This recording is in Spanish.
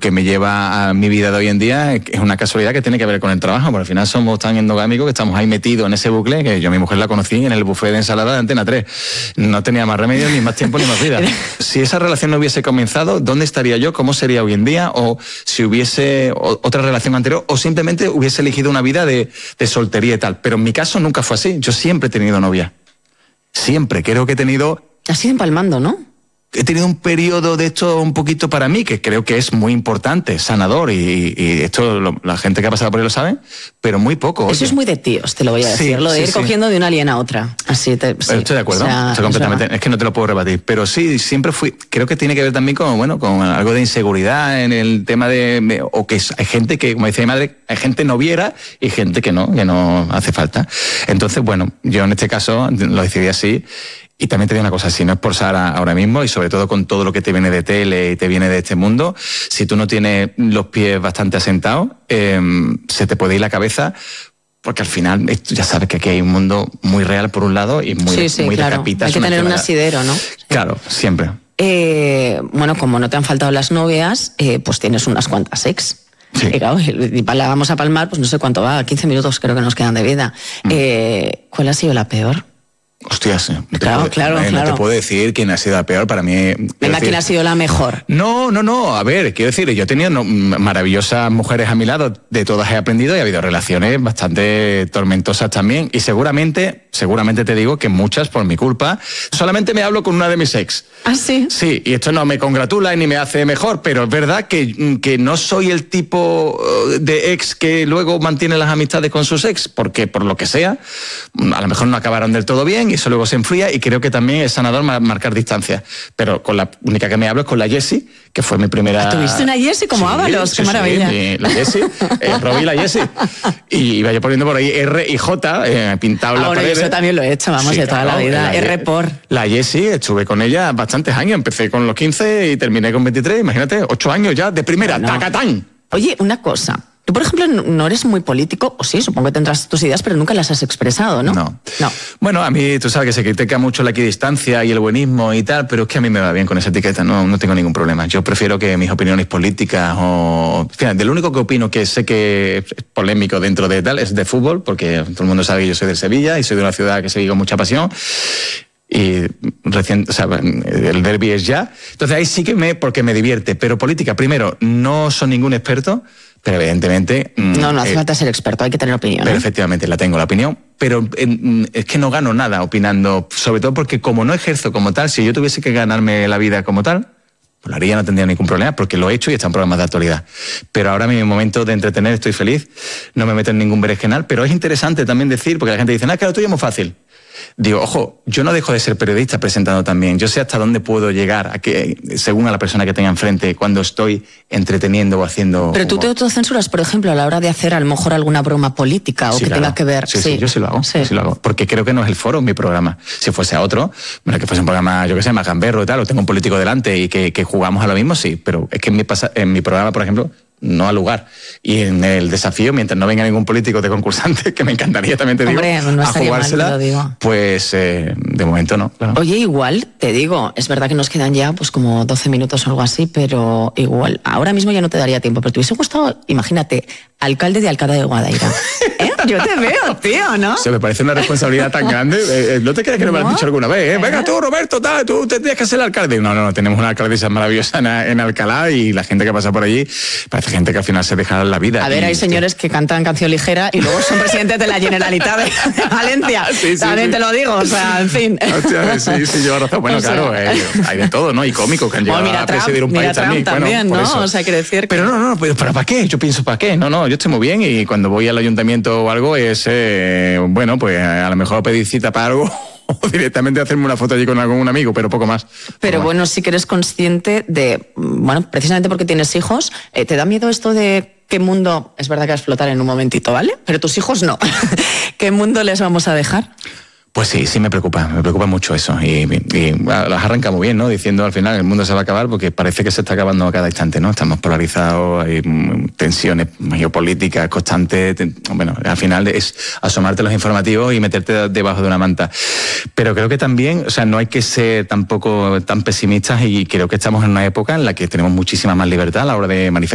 que me lleva a mi vida de hoy en día es una casualidad que tiene que ver con el trabajo, porque al final somos tan endogámicos que estamos ahí metidos en ese bucle, que yo a mi mujer la conocí en el buffet de ensalada de Antena 3. No tenía más remedio, ni más tiempo, ni más vida. Si esa relación no hubiese comenzado, ¿dónde estaría yo? ¿Cómo sería hoy en día? O si hubiese otra relación anterior, o simplemente hubiese elegido una vida de soltería y tal. Pero en mi caso nunca fue así. Yo siempre he tenido novia. Siempre. Creo que he tenido... Has ido empalmando, ¿no? He tenido un periodo de esto un poquito para mí, que creo que es muy importante, sanador, y esto la gente que ha pasado por ahí lo sabe, pero muy poco. Eso es muy de tíos, te lo voy a decir, lo de ir cogiendo de una alien a otra. Así sí. Estoy de acuerdo, estoy completamente, es que no te lo puedo rebatir, pero sí, siempre creo que tiene que ver también con algo de inseguridad en el tema o que hay gente que, como decía mi madre, hay gente noviera y gente que no hace falta. Entonces, bueno, yo en este caso lo decidí así. Y también te digo una cosa, si no es por Sara ahora mismo, y sobre todo con todo lo que te viene de tele y te viene de este mundo, si tú no tienes los pies bastante asentados, se te puede ir la cabeza, porque al final ya sabes que aquí hay un mundo muy real por un lado y muy claro. de capitas. Hay que tener un asidero, ¿no? Claro, siempre. Bueno, como no te han faltado las novias, pues tienes unas cuantas ex. Sí. Y claro, la vamos a palmar, pues no sé cuánto va, 15 minutos creo que nos quedan de vida. ¿Cuál ha sido la peor? Hostias, claro. No te puedo decir quién ha sido la peor para mí. Venga, ¿quién ha sido la mejor? No, a ver, quiero decir, yo he tenido maravillosas mujeres a mi lado, de todas he aprendido y ha habido relaciones bastante tormentosas también, y seguramente te digo que muchas por mi culpa. Solamente me hablo con una de mis ex. ¿Ah, sí? Sí, y esto no me congratula ni me hace mejor, pero es verdad que no soy el tipo de ex que luego mantiene las amistades con sus ex, porque por lo que sea, a lo mejor no acabaron del todo bien, y eso luego se enfría, y creo que también es sanador marcar distancias. Pero con la única que me hablo es con la Jessie, que fue mi primera... ¿Tuviste una Jessie como Ábalos? ¡Qué maravilla! Sí, la Jessie, Robbie y la Jessie. Y iba yo poniendo por ahí R y J, pintado en la pared. Yo también lo he hecho, vamos, de toda la vida. R por... La Jessie, estuve con ella bastantes años. Empecé con los 15 y terminé con 23. Imagínate, 8 años ya de primera. ¡Tacatán! Oye, una cosa. Tú, por ejemplo, no eres muy político, o sí, supongo que tendrás tus ideas, pero nunca las has expresado, ¿no? No. Bueno, a mí, tú sabes que se critica mucho la equidistancia y el buenismo y tal, pero es que a mí me va bien con esa etiqueta, no tengo ningún problema. Yo prefiero que mis opiniones políticas del único que opino que sé que es polémico dentro de tal es de fútbol, porque todo el mundo sabe que yo soy de Sevilla y soy de una ciudad que se vive con mucha pasión. Y el derbi es ya. Entonces ahí sí que porque me divierte. Pero política, primero, no soy ningún experto, pero evidentemente... No hace falta ser experto, hay que tener opinión. Pero efectivamente la tengo, la opinión, pero es que no gano nada opinando, sobre todo porque como no ejerzo como tal, si yo tuviese que ganarme la vida como tal, pues lo haría, no tendría ningún problema, porque lo he hecho y está en programas de actualidad. Pero ahora en mi momento de entretener estoy feliz, no me meto en ningún berenjenal, pero es interesante también decir, porque la gente dice, que lo tuyo es muy fácil. Digo, ojo, yo no dejo de ser periodista presentando también. Yo sé hasta dónde puedo llegar, según a la persona que tenga enfrente, cuando estoy entreteniendo o haciendo... Pero tú te autocensuras, por ejemplo, a la hora de hacer a lo mejor alguna broma política o que tenga que ver... Sí, yo sí lo hago, lo hago. Porque creo que no es el foro mi programa. Si fuese a otro, que fuese un programa, yo qué sé, más gamberro y tal, o tengo un político delante y que jugamos a lo mismo, sí. Pero es que en mi programa, por ejemplo, no al lugar. Y en el desafío, mientras no venga ningún político de concursante, que me encantaría también, te digo, a jugársela, pues de momento no. Claro. Oye, igual, te digo, es verdad que nos quedan ya pues como 12 minutos o algo así, pero igual, ahora mismo ya no te daría tiempo, pero te hubiese gustado, imagínate, alcalde de Alcalá de Guadaira. Yo te veo, tío, ¿no? Me parece una responsabilidad tan grande. No te creas que no me lo has dicho alguna vez, ¿eh? Venga tú, Roberto, tú tendrías que ser el alcalde. No, tenemos una alcaldesa maravillosa en Alcalá, y la gente que pasa por allí parece gente que al final se deja la vida. A ver, hay señores que cantan canción ligera y luego son presidentes de la Generalitat de Valencia. También te lo digo, o sea, en fin. Hostia, sí, lleva razón. Bueno, claro, hay de todo, ¿no? Y cómicos que han llegado a presidir un país también. Bueno, ¿no? O sea, quiere decir que... Pero no, pero ¿para qué? Yo pienso, ¿para qué? No, yo estoy muy bien, y cuando voy al ayuntamiento o algo es, pues a lo mejor pedir cita para algo o directamente hacerme una foto allí con algún amigo, pero poco más. Pero bueno, sí que eres consciente de, precisamente porque tienes hijos, ¿te da miedo esto de qué mundo, es verdad que vas a explotar en un momentito, ¿vale? Pero tus hijos no. ¿Qué mundo les vamos a dejar? Pues sí me preocupa mucho eso, y las arranca muy bien, ¿no? Diciendo al final el mundo se va a acabar, porque parece que se está acabando a cada instante, ¿no? Estamos polarizados, hay tensiones geopolíticas constantes, bueno, al final es asomarte a los informativos y meterte debajo de una manta. Pero creo que también, no hay que ser tampoco tan pesimistas, y creo que estamos en una época en la que tenemos muchísima más libertad a la hora de manifestar